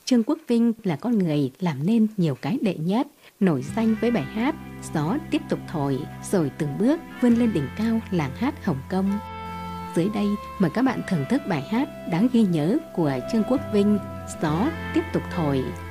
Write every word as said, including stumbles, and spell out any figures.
Trương Quốc Vinh là con người làm nên nhiều cái đệ nhất, nổi danh với bài hát Gió Tiếp Tục Thổi, rồi từng bước vươn lên đỉnh cao làng hát Hồng Kông. Dưới đây mời các bạn thưởng thức bài hát đáng ghi nhớ của Trương Quốc Vinh, Gió Tiếp Tục Thổi.